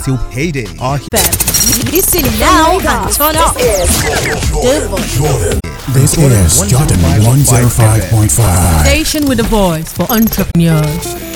till payday. Listen now and turn up. This is Jordan 105.5. Station with a voice for entrepreneurs.